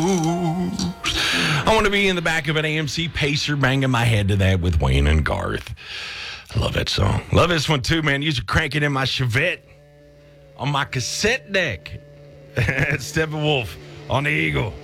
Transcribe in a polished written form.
I want to be in the back of an AMC Pacer banging my head to that with Wayne and Garth. I love that song. Love this one too, man. Used to crank it in my Chevette on my cassette deck. Steppenwolf on the Eagle.